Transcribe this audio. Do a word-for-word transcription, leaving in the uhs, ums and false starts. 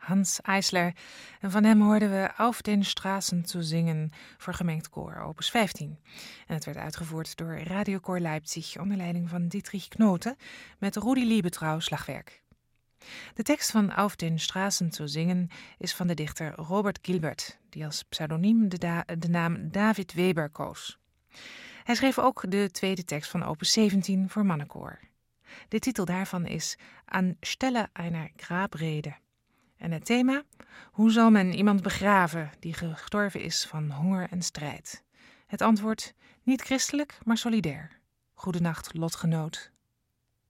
Hans Eisler. En van hem hoorden we Auf den Straßen zu zingen voor gemengd koor, opus vijftien. En het werd uitgevoerd door Radiokoor Leipzig onder leiding van Dietrich Knoten met Rudi Liebetrouw slagwerk. De tekst van Auf den Straßen zu zingen is van de dichter Robert Gilbert, die als pseudoniem de, da- de naam David Weber koos. Hij schreef ook de tweede tekst van opus zeventien voor mannenkoor. De titel daarvan is An Stelle einer Grabrede. En het thema: hoe zal men iemand begraven die gestorven is van honger en strijd? Het antwoord: niet christelijk, maar solidair. Goedenacht, lotgenoot.